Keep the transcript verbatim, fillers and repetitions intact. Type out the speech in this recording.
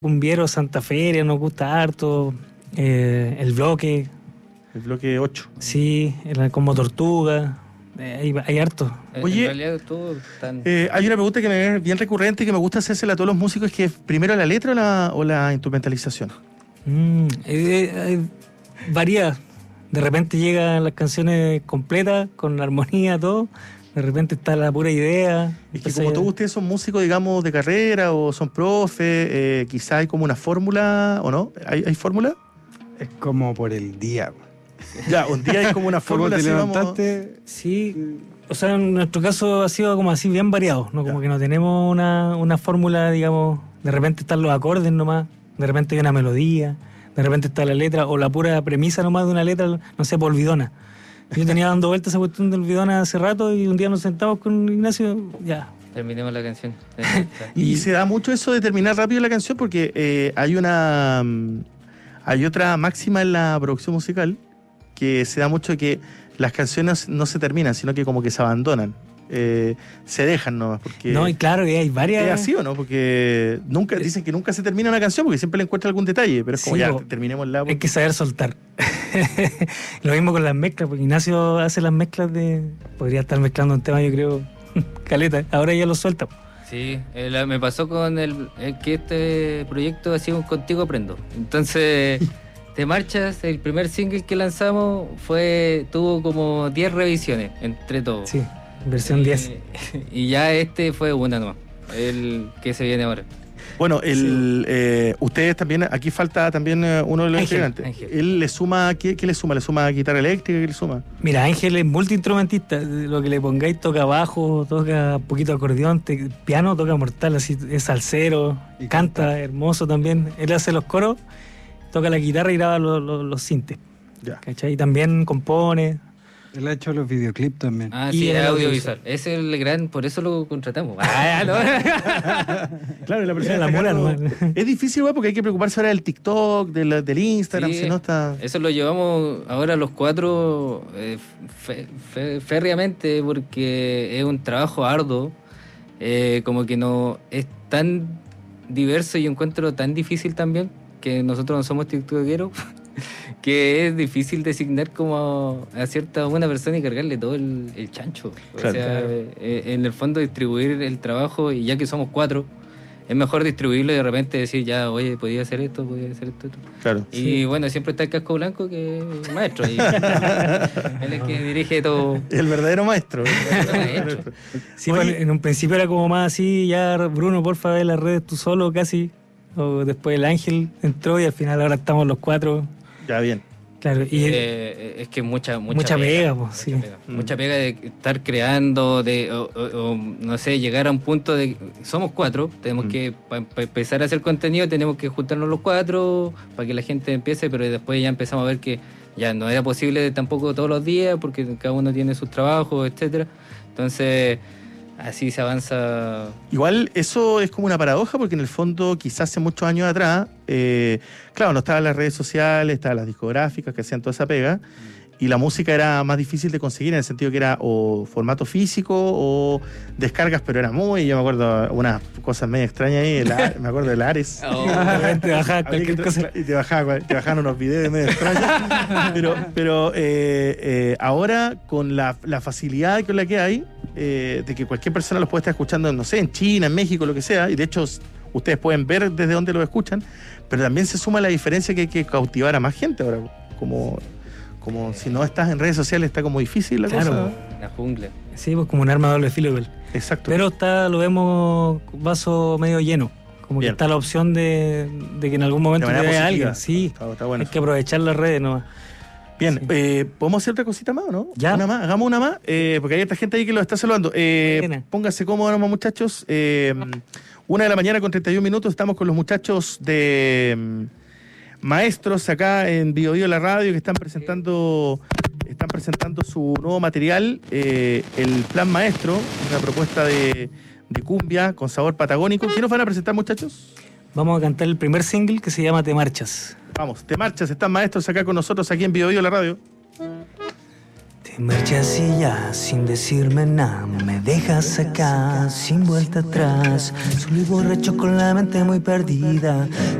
Cumbiero, Santa Feria, nos gusta harto. Eh, el bloque. El bloque ocho. Sí, el, como Tortuga. Eh, hay, hay harto. Oye, en realidad todo tan... eh, hay una pregunta que me es bien recurrente y que me gusta hacérsela a todos los músicos, que es primero la letra o la, o la instrumentalización. Mm, eh, eh, varía. De repente llegan las canciones completas, con armonía, todo. De repente está la pura idea. Es que como todos ustedes son músicos, digamos, de carrera o son profes, eh, quizá hay como una fórmula, ¿o no? ¿Hay, hay fórmula? Es como por el día. Ya, un día hay como una ¿Cómo fórmula. te así, vamos- levantaste? Sí, o sea, en nuestro caso ha sido como así bien variado, ¿no? Como Ya. que no tenemos una, una fórmula, digamos, de repente están los acordes nomás, de repente hay una melodía, de repente está la letra, o la pura premisa nomás de una letra, no sé, por Olvidona. Yo tenía dando vueltas esa cuestión de Olvidona hace rato y un día nos sentamos con Ignacio, ya. Terminemos la canción. Y, se da mucho eso de terminar rápido la canción porque eh, hay una mm, hay otra máxima en la producción musical que se da mucho, que las canciones no se terminan, sino que como que se abandonan. Eh, se dejan nomás, porque No, y claro que hay varias... es así, ¿o no? Porque nunca dicen que nunca se termina una canción porque siempre le encuentra algún detalle, pero es como Sí, ya, po. terminémosla. Hay que saber soltar. Lo mismo con las mezclas, porque Ignacio hace las mezclas de... Podría estar mezclando un tema, yo creo, caleta. Ahora ya lo suelta. Sí, el- me pasó con el, el que este proyecto ha sido un Contigo Aprendo. Entonces, Te Marchas, el primer single que lanzamos, fue tuvo como diez revisiones entre todos. Sí, versión Y- diez. Y ya este fue una nomás, el que se viene ahora. Bueno, el, eh, ustedes también, aquí falta también eh, uno de los Ángel, integrantes. Ángel. Él le suma, ¿qué, qué le suma? ¿Le suma guitarra eléctrica? ¿Qué le suma? Mira, Ángel es multiinstrumentista. Lo que le pongáis, toca bajo, toca un poquito de acordeón, te- piano, toca mortal, así es salsero, Y canta, canta. hermoso también. Él hace los coros, toca la guitarra y graba los, los, los sintes. Ya. ¿Cachai? Y también compone. Él ha hecho los videoclips también. Ah, Y sí, el es audiovisual. audiovisual. Ese es el gran, por eso lo contratamos. Ah, no. Claro, la persona La está mora sacando- nomás. Es difícil, güey, porque hay que preocuparse ahora del TikTok, del, del Instagram, Sí. si no está... Eso lo llevamos ahora los cuatro eh, fe- fe- férreamente porque es un trabajo arduo, eh, como que no es tan diverso y encuentro tan difícil también, que nosotros no somos tiktokeros, que es difícil designar como a cierta buena persona y cargarle todo el, el chancho. Claro. O sea, Claro. eh, en el fondo distribuir el trabajo, y ya que somos cuatro, es mejor distribuirlo y de repente decir, ya, oye, podía hacer esto, podía hacer esto, esto. Claro. Y Sí. bueno, siempre está el casco blanco, que es el maestro. Y él es el que dirige todo. El verdadero maestro. maestro. Sí, Oye. bueno, en un principio era como más así, ya Bruno, porfa, ve las redes tú solo casi. O después el Ángel entró y al final ahora estamos los cuatro. Ya, bien. Claro, y Eh, es que mucha, mucha, Mucha pega, pues, mucha sí. pega. Mm. Mucha pega de estar creando, de o, o- o, no sé, llegar a un punto de... Somos cuatro, tenemos Mm. que, para empezar a hacer contenido, tenemos que juntarnos los cuatro para que la gente empiece, pero después ya empezamos a ver que ya no era posible tampoco todos los días, porque cada uno tiene sus trabajos, etcétera. Entonces, así se avanza. Igual eso es como una paradoja, porque en el fondo quizás hace muchos años atrás, eh, claro, no estaban las redes sociales, estaban las discográficas que hacían toda esa pega, y la música era más difícil de conseguir en el sentido que era o formato físico o descargas, pero era muy, yo me acuerdo unas cosas medio extrañas ahí, el A- me acuerdo del Ares. Oh. de repente bajaba Había cualquier que- cosa. Y te, bajaba, te bajaban unos videos medio extraños. Pero, pero eh, eh, ahora, con la, la facilidad con la que hay, eh, de que cualquier persona los puede estar escuchando, no sé, en China, en México, lo que sea, y de hecho ustedes pueden ver desde dónde lo escuchan, pero también se suma la diferencia que hay que cautivar a más gente ahora. Como, como si no estás en redes sociales, está como difícil la Claro. cosa. La jungla. Sí, pues como un arma de doble filo igual. Exacto. Pero está, lo vemos vaso medio lleno. Como Bien. que está la opción de, de que en algún momento de te manera vea positiva. alguien. Sí, Está, está bueno. hay que aprovechar las redes nomás. Bien, Sí. eh, ¿podemos hacer otra cosita más o no? Ya. Una más, hagamos una más, eh, porque hay esta gente ahí que lo está saludando. Eh, Buena. pónganse cómodos nomás, muchachos. Eh, una de la mañana con treinta y un minutos, estamos con los muchachos de mm, Maestros acá en Bio Bio La Radio, que están presentando están presentando su nuevo material, eh, el Plan Maestro, una propuesta de, de cumbia con sabor patagónico. ¿Qué nos van a presentar, muchachos? Vamos a cantar el primer single que se llama Te Marchas. Vamos, te marchas, están Maestros acá con nosotros, aquí en Bio Bio La Radio. Te Te marchas y ya sin decirme nada, me dejas acá sin vuelta atrás, solo y borracho con la mente muy perdida.